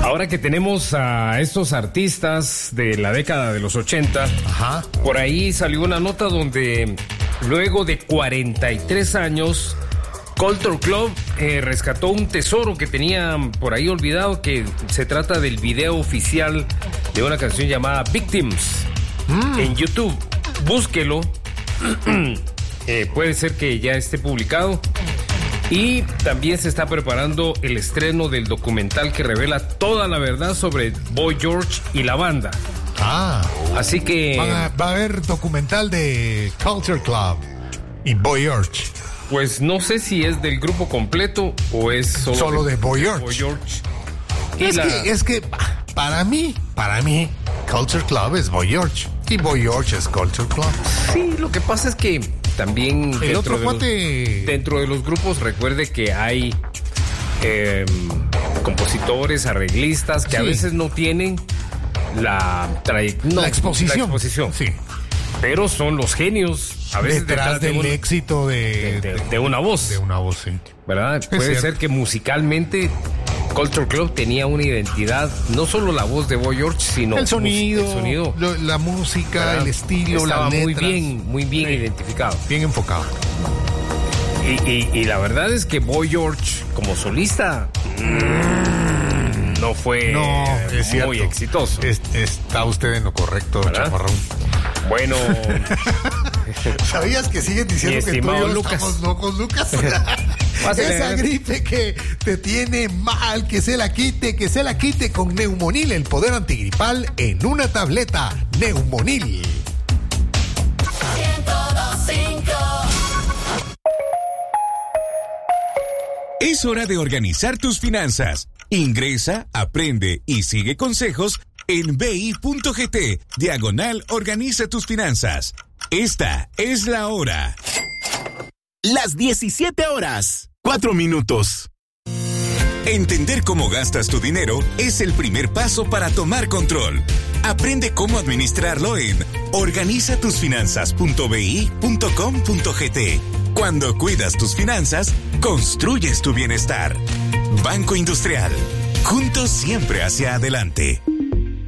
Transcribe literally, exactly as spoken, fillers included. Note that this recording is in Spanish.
Ahora que tenemos a estos artistas de la década de los ochenta, Ajá. por ahí salió una nota donde luego de cuarenta y tres años, Culture Club eh, rescató un tesoro que tenían por ahí olvidado, que se trata del video oficial de una canción llamada Victims mm. en YouTube. Búsquelo. eh, puede ser que ya esté publicado. Y también se está preparando el estreno del documental que revela toda la verdad sobre Boy George y la banda. Ah. Así que... Va a, va a haber documental de Culture Club y Boy George. Pues no sé si es del grupo completo o es solo, solo de, de Boy George. Boy George. Y es, la... que, es que para mí, para mí, Culture Club es Boy George y Boy George es Culture Club. Sí, lo que pasa es que también el dentro, otro de cuate... los, dentro de los grupos, recuerde que hay eh, compositores, arreglistas que sí. a veces no tienen la, tray... no, la exposición. La exposición. Sí. Pero son los genios a veces detrás, detrás del de un, éxito de, de, de, de una voz. De una voz, sí. ¿Verdad? Es Puede cierto. ser que musicalmente Culture Club tenía una identidad, no solo la voz de Boy George, sino el sonido, el sonido lo, la música, ¿verdad? El estilo, estaba las letras. muy bien, muy bien sí. identificado. Bien enfocado. Y, y, y la verdad es que Boy George, como solista, mmm, no fue no, es muy cierto. exitoso. Es, está usted en lo correcto, ¿verdad? Chaparrón. Bueno. ¿Sabías que siguen diciendo que tú y yo Lucas. estamos locos, Lucas? Esa gripe que te tiene mal, que se la quite, que se la quite con Neumonil, el poder antigripal en una tableta. Neumonil. ciento dos punto cinco Es hora de organizar tus finanzas. Ingresa, aprende y sigue consejos en bi.gt, diagonal organiza tus finanzas. Esta es la hora. Las diecisiete horas, cuatro minutos. Entender cómo gastas tu dinero es el primer paso para tomar control. Aprende cómo administrarlo en organiza tus finanzas punto bi punto com punto gt. Cuando cuidas tus finanzas, construyes tu bienestar. Banco Industrial. Juntos siempre hacia adelante.